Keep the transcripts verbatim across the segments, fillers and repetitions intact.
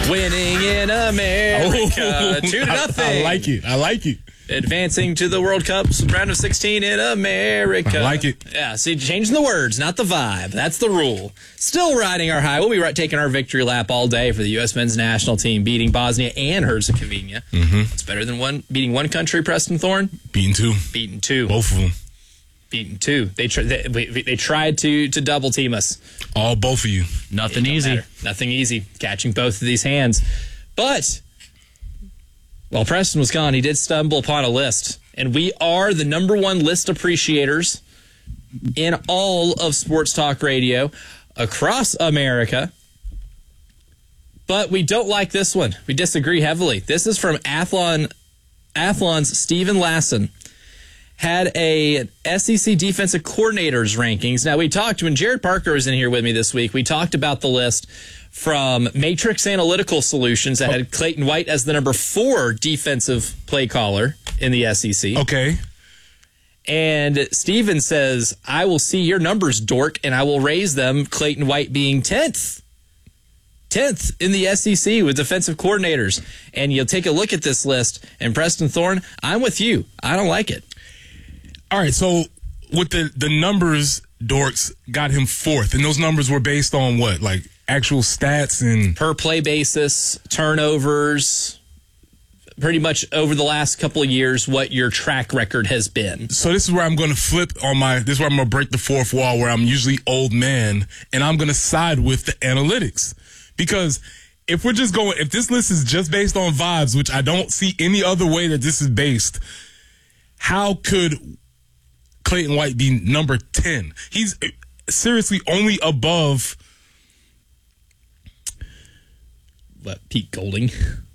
Winning in America. Oh, Two to nothing. I, I like it. I like it. Advancing to the World Cup round of sixteen in America. I like it. Yeah, see, changing the words, not the vibe. That's the rule. Still riding our high. We'll be right, taking our victory lap all day for the U S men's national team, beating Bosnia and Herzegovina. Mm-hmm. It's better than one beating one country, Preston Thorne. Beating two. Beating two. Both of them. Beating two. They, tr- they, they tried to, to double team us. All both of you. Nothing easy. Matter. Nothing easy. Catching both of these hands. But while Preston was gone, he did stumble upon a list. And we are the number one list appreciators in all of sports talk radio across America. But we don't like this one. We disagree heavily. This is from Athlon, Athlon's Stephen Lassen. Had a S E C defensive coordinators rankings. Now, we talked when Jared Parker was in here with me this week. We talked about the list from Matrix Analytical Solutions that had Clayton White as the number four defensive play caller in the S E C. Okay. And Steven says, I will see your numbers, dork, and I will raise them, Clayton White being tenth. tenth in the S E C with defensive coordinators. And you'll take a look at this list, and Preston Thorne, I'm with you. I don't like it. All right, so with the, the numbers, Dorks got him fourth, and those numbers were based on what? Like actual stats and... Per play basis, turnovers, pretty much over the last couple of years, what your track record has been. So this is where I'm going to flip on my... This is where I'm going to break the fourth wall, where I'm usually old man, and I'm going to side with the analytics. Because if we're just going... If this list is just based on vibes, which I don't see any other way that this is based, how could Clayton White be number ten? He's seriously only above... What, Pete Golding?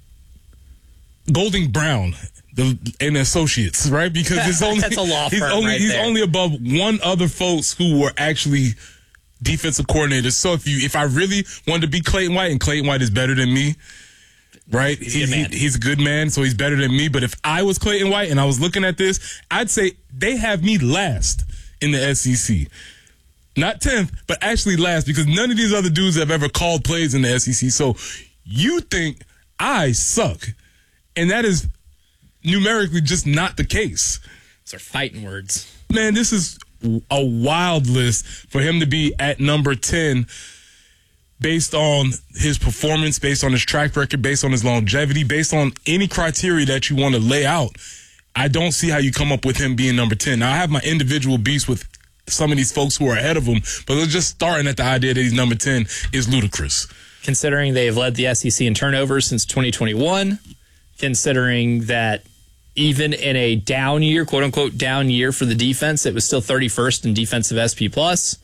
Golding Brown the, and Associates, right? Because it's only, That's a law he's firm only right he's there. only above one other folks who were actually defensive coordinators. So if you if I really wanted to be Clayton White, and Clayton White is better than me, right? He's a good he, man. he, he's a good man, so he's better than me. But if I was Clayton White and I was looking at this, I'd say they have me last in the S E C. Not tenth, but actually last, because none of these other dudes have ever called plays in the S E C. So you think I suck, and that is numerically just not the case. Those are fighting words. Man, this is a wild list for him to be at number ten based on his performance, based on his track record, based on his longevity, based on any criteria that you want to lay out. I don't see how you come up with him being number ten. Now, I have my individual beefs with some of these folks who are ahead of him, but they're just starting at the idea that he's number ten is ludicrous. Considering they've led the S E C in turnovers since twenty twenty-one, considering that even in a down year, quote unquote down year for the defense, it was still thirty-first in defensive S P plus.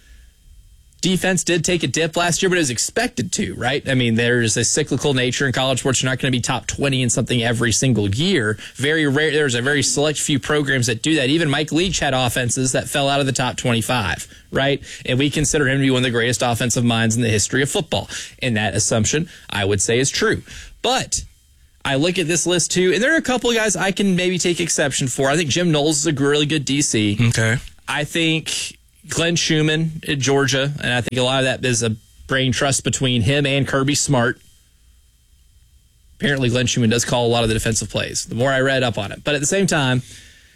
Defense did take a dip last year, but it was expected to, right? I mean, there's a cyclical nature in college sports. You're not going to be top twenty in something every single year. Very rare. There's a very select few programs that do that. Even Mike Leach had offenses that fell out of the top twenty-five, right? And we consider him to be one of the greatest offensive minds in the history of football. And that assumption, I would say, is true. But I look at this list, too, and there are a couple of guys I can maybe take exception for. I think Jim Knowles is a really good D C. Okay. I think Glenn Schumann at Georgia, and I think a lot of that is a brain trust between him and Kirby Smart. Apparently, Glenn Schumann does call a lot of the defensive plays, the more I read up on it. But at the same time,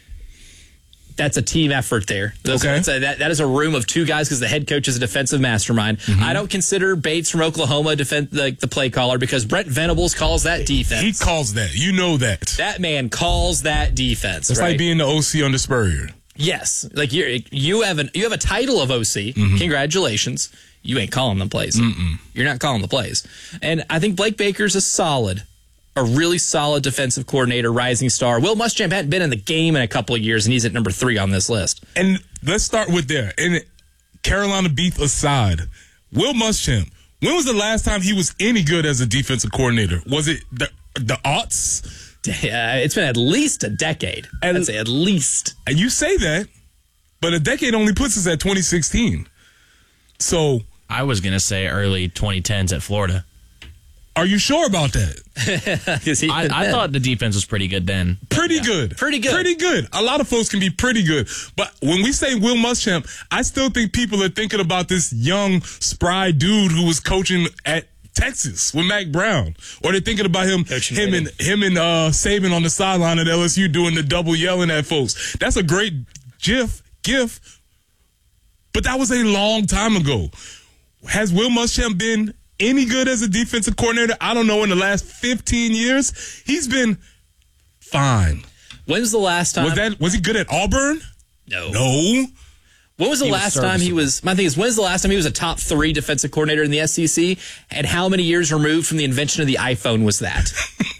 that's a team effort there. Those, okay. that's a, that, that is a room of two guys because the head coach is a defensive mastermind. Mm-hmm. I don't consider Bates from Oklahoma defend, the, the play caller because Brent Venables calls that defense. He calls that. You know that. That man calls that defense. It's right? like being the O C under Spurrier. Yes, like you you have an you have a title of O C. Mm-hmm. Congratulations. You ain't calling the plays. Mm-mm. You're not calling the plays. And I think Blake Baker's a solid, a really solid defensive coordinator, rising star. Will Muschamp hadn't been in the game in a couple of years, and he's at number three on this list. And let's start with there. And Carolina beef aside, Will Muschamp, when was the last time he was any good as a defensive coordinator? Was it the the aughts? Yeah, it's been at least a decade. And, I'd say at least. And you say that, but a decade only puts us at twenty sixteen. So I was going to say early twenty tens at Florida. Are you sure about that? I, I thought the defense was pretty good then. Pretty yeah. good. Pretty good. Pretty good. A lot of folks can be pretty good. But when we say Will Muschamp, I still think people are thinking about this young, spry dude who was coaching at Texas with Mac Brown, or they're thinking about him, Coach him and him and uh, Saban on the sideline at L S U doing the double yelling at folks. That's a great gif, gif, but that was a long time ago. Has Will Muschamp been any good as a defensive coordinator? I don't know. In the last fifteen years, he's been fine. When's the last time? Was that was he good at Auburn? No. No. When was the He was last time he was, my thing is, when's the last time he was a top three defensive coordinator in the S E C? And how many years removed from the invention of the iPhone was that?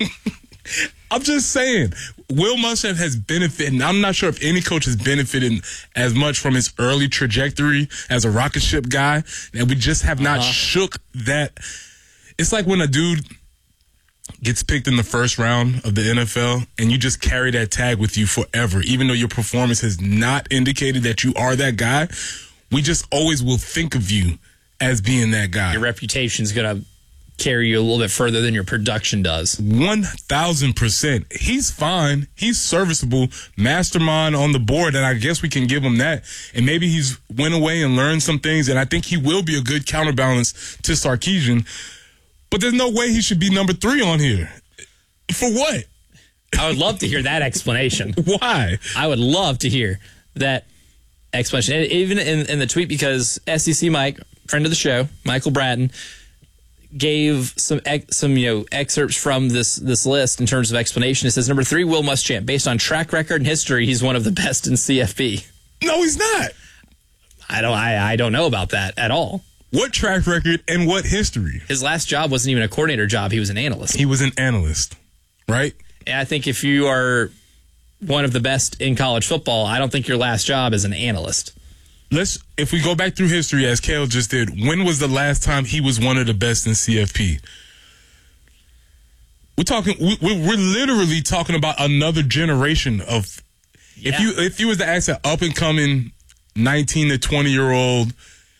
I'm just saying, Will Muschamp has benefited, and I'm not sure if any coach has benefited as much from his early trajectory as a rocket ship guy, and we just have not uh-huh. shook that. It's like when a dude gets picked in the first round of the N F L, and you just carry that tag with you forever, even though your performance has not indicated that you are that guy. We just always will think of you as being that guy. Your reputation's going to carry you a little bit further than your production does. one thousand percent. He's fine. He's serviceable. Mastermind on the board, and I guess we can give him that. And maybe he's went away and learned some things, and I think he will be a good counterbalance to Sarkisian. But there's no way he should be number three on here. For what? I would love to hear that explanation. Why? I would love to hear that explanation. And even in, in the tweet, because S E C Mike, friend of the show, Michael Bratton, gave some some you know excerpts from this this list in terms of explanation. It says number three, Will Muschamp. Based on track record and history, he's one of the best in C F P. No, he's not. I don't. I, I don't know about that at all. What track record and what history? His last job wasn't even a coordinator job. He was an analyst. He was an analyst, right? And I think if you are one of the best in college football, I don't think your last job is an analyst. Let's, if we go back through history, as Kale just did, when was the last time he was one of the best in C F P? We're talking, we're literally talking about another generation of, Yeah. if you if you was to ask an up and coming nineteen to twenty year old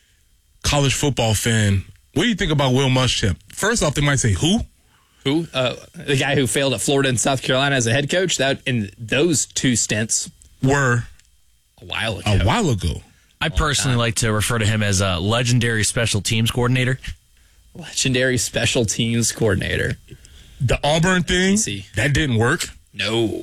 college football fan, what do you think about Will Muschamp? First off, they might say, who? Who? Uh, the guy who failed at Florida and South Carolina as a head coach. That in those two stints were a while ago. A while ago. I personally like to refer to him as a legendary special teams coordinator. Legendary special teams coordinator. The Auburn thing, See. that didn't work. No.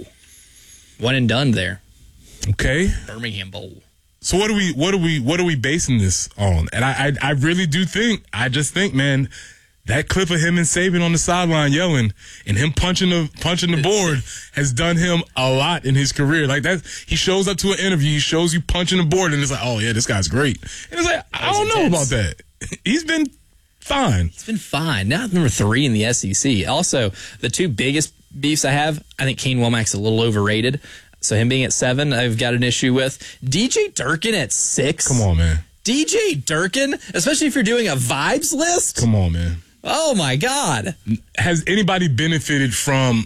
One and done there. Okay. Birmingham Bowl. So what are we what are we what are we basing this on? And I I, I really do think I just think, man, that clip of him and Saban on the sideline yelling and him punching the punching the board has done him a lot in his career. Like that, he shows up to an interview, he shows you punching the board, and it's like, oh yeah, this guy's great. And it's like, I don't know about that. He's been fine. He's been fine. Not number three in the S E C. Also, the two biggest beefs I have, I think Kane Womack's a little overrated. So him being at seven, I've got an issue with. D J Durkin at six. Come on, man. D J Durkin, especially if you're doing a vibes list. Come on, man. Oh my God. Has anybody benefited from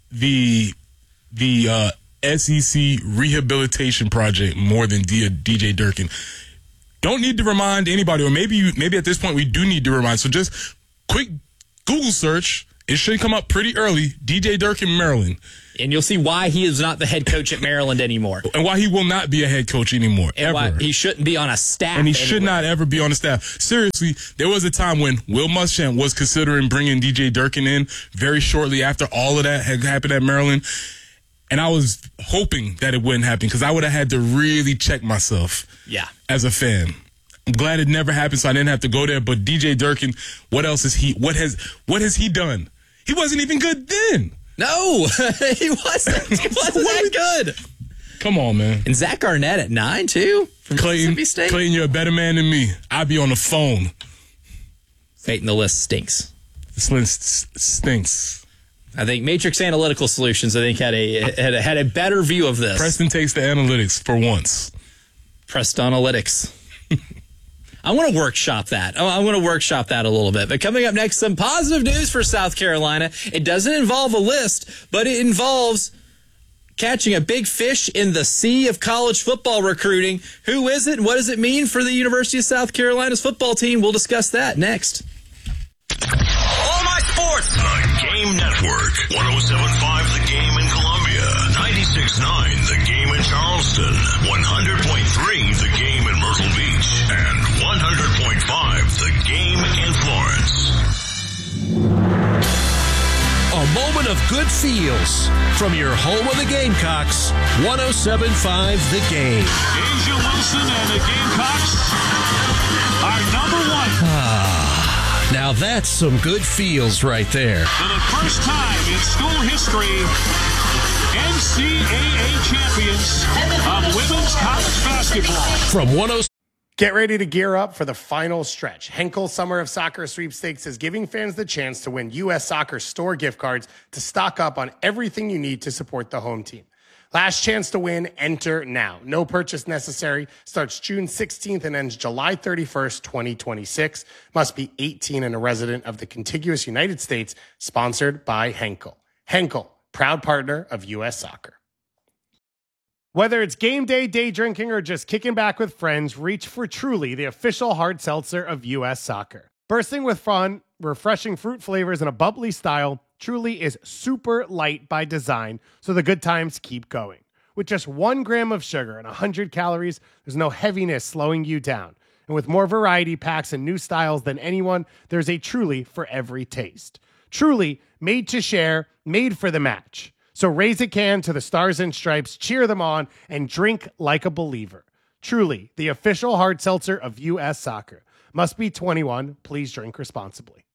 the the uh, S E C rehabilitation project more than D- DJ Durkin? Don't need to remind anybody, or maybe you, maybe at this point we do need to remind. So just quick Google search. It should come up pretty early. D J Durkin, Maryland. And you'll see why he is not the head coach at Maryland anymore. And why he will not be a head coach anymore, and ever. Why he shouldn't be on a staff. And he anywhere. should not ever be on the staff. Seriously, there was a time when Will Muschamp was considering bringing D J Durkin in very shortly after all of that had happened at Maryland. And I was hoping that it wouldn't happen because I would have had to really check myself yeah. as a fan. I'm glad it never happened, so I didn't have to go there. But D J Durkin, what else is he? What has what has he done? He wasn't even good then. No, he wasn't. He wasn't that good. Come on, man. And Zach Arnett at nine, too, from Clayton, Mississippi State. Clayton, you're a better man than me. I'd be on the phone. Clayton, the list stinks. This list stinks. I think Matrix Analytical Solutions, I think, had a had a, had a better view of this. Preston takes the analytics for once. Preston Analytics. I want to workshop that. I want to workshop that a little bit. But coming up next, some positive news for South Carolina. It doesn't involve a list, but it involves catching a big fish in the sea of college football recruiting. Who is it, and what does it mean for the University of South Carolina's football team? We'll discuss that next. All my sports. The Game Network. one oh seven point five The Game in Columbia. ninety-six point nine The Game in Charleston. one hundred point three The Game in Myrtle Beach. And one hundred point five The Game in Florence. moment of good feels from your home of the Gamecocks, one oh seven point five The Game. Asia Wilson and the Gamecocks are number one. Ah, now that's some good feels right there. For the first time in school history, N C double A champions of women's college basketball. From one oh seven. Get ready to gear up for the final stretch. Henkel Summer of Soccer Sweepstakes is giving fans the chance to win U S Soccer store gift cards to stock up on everything you need to support the home team. Last chance to win, enter now. No purchase necessary. Starts June sixteenth and ends July thirty-first, twenty twenty-six. Must be eighteen and a resident of the contiguous United States. Sponsored by Henkel. Henkel, proud partner of U S Soccer. Whether it's game day, day drinking, or just kicking back with friends, reach for Truly, the official hard seltzer of U S Soccer. Bursting with fun, refreshing fruit flavors, and a bubbly style, Truly is super light by design, so the good times keep going. With just one gram of sugar and one hundred calories, there's no heaviness slowing you down. And with more variety packs and new styles than anyone, there's a Truly for every taste. Truly, made to share, made for the match. So raise a can to the Stars and Stripes, cheer them on, and drink like a believer. Truly, the official hard seltzer of U S Soccer. Must be twenty-one. Please drink responsibly.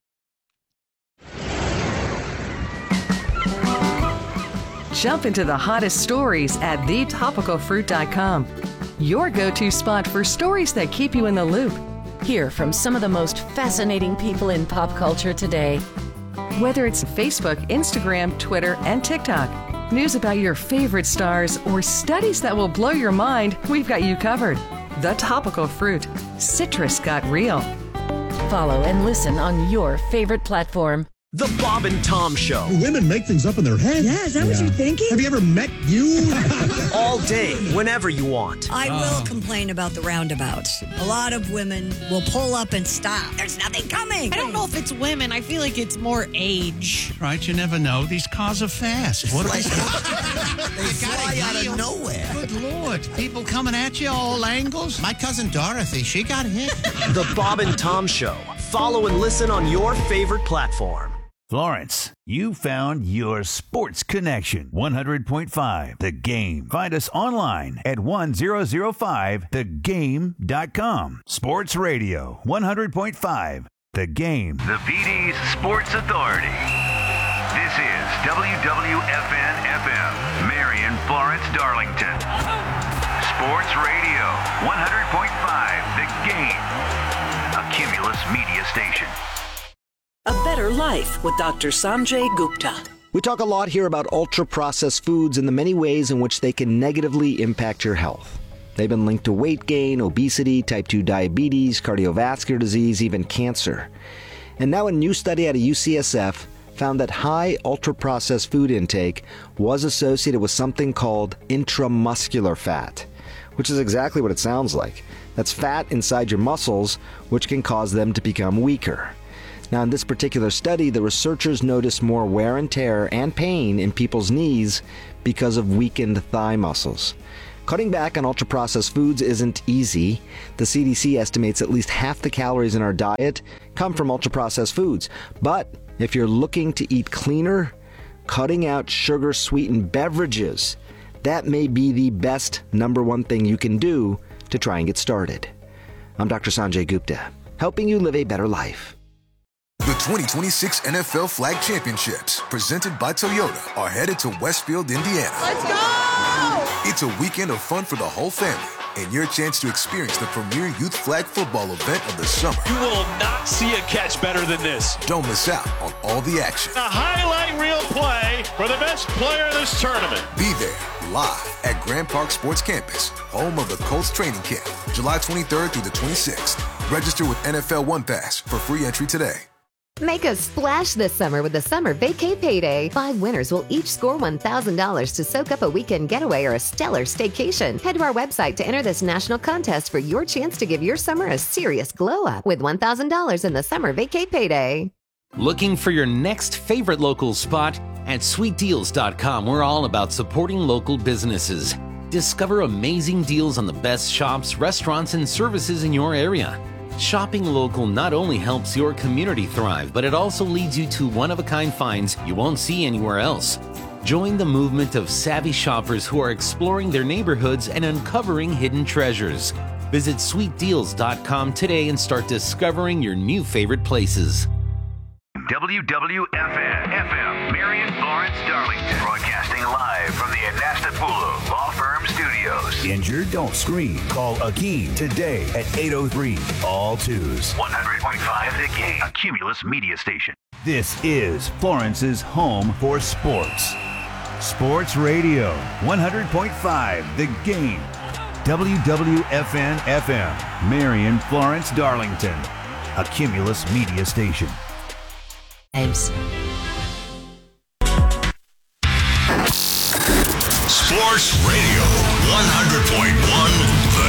Jump into the hottest stories at the topical fruit dot com. Your go-to spot for stories that keep you in the loop. Hear from some of the most fascinating people in pop culture today. Whether it's Facebook, Instagram, Twitter, and TikTok, news about your favorite stars, or studies that will blow your mind, we've got you covered. The Topical Fruit. Citrus got real. Follow and listen on your favorite platform. The Bob and Tom Show. Women make things up in their head. Yeah, is that yeah. what you're thinking? Have you ever met you? All day, whenever you want. I oh. will complain about the roundabouts. A lot of women will pull up and stop. There's nothing coming. I don't know if it's women. I feel like it's more age. Right, you never know. These cars are fast. What like, they fly out of nowhere. Good Lord. People coming at you all angles. My cousin Dorothy, she got hit. The Bob and Tom Show. Follow and listen on your favorite platform. Florence, you found your sports connection. one hundred point five The Game. Find us online at one thousand five the game dot com. Sports Radio, one hundred point five The Game. The P D's Sports Authority. This is W W F N F M, Marion, Florence, Darlington. Sports Radio, one hundred point five The Game. A Cumulus media station. A Better Life with Doctor Sanjay Gupta. We talk a lot here about ultra-processed foods and the many ways in which they can negatively impact your health. They've been linked to weight gain, obesity, type two diabetes, cardiovascular disease, even cancer. And now a new study out of U C S F found that high ultra-processed food intake was associated with something called intramuscular fat, which is exactly what it sounds like. That's fat inside your muscles, which can cause them to become weaker. Now, in this particular study, the researchers noticed more wear and tear and pain in people's knees because of weakened thigh muscles. Cutting back on ultra-processed foods isn't easy. The C D C estimates at least half the calories in our diet come from ultra-processed foods. But if you're looking to eat cleaner, cutting out sugar-sweetened beverages, that may be the best number one thing you can do to try and get started. I'm Doctor Sanjay Gupta, helping you live a better life. The twenty twenty-six N F L Flag Championships, presented by Toyota, are headed to Westfield, Indiana. Let's go! It's a weekend of fun for the whole family, and your chance to experience the premier youth flag football event of the summer. You will not see a catch better than this. Don't miss out on all the action. A highlight reel play for the best player in this tournament. Be there, live at Grand Park Sports Campus, home of the Colts training camp, July twenty-third through the twenty-sixth. Register with N F L One Pass for free entry today. Make a splash this summer with the Summer Vacay Payday. Five winners will each score one thousand dollars to soak up a weekend getaway or a stellar staycation. Head to our website to enter this national contest for your chance to give your summer a serious glow up with one thousand dollars in the Summer Vacay Payday. Looking for your next favorite local spot? At sweet deals dot com, we're all about supporting local businesses. Discover amazing deals on the best shops, restaurants, and services in your area. Shopping local not only helps your community thrive, but it also leads you to one-of-a-kind finds you won't see anywhere else. Join the movement of savvy shoppers who are exploring their neighborhoods and uncovering hidden treasures. Visit sweet deals dot com today and start discovering your new favorite places. W W F N F M, Marion, Florence, Darlington. Broadcasting live from the Anastapulu Law Firm Studios. Injured? Don't scream. Call Akeem today at eight oh three, all twos. one hundred point five The Game, a Cumulus media station. This is Florence's home for sports. Sports Radio, one hundred point five The Game. W W F N F M, Marion, Florence, Darlington, a Cumulus media station. James. Sports Radio one hundred point one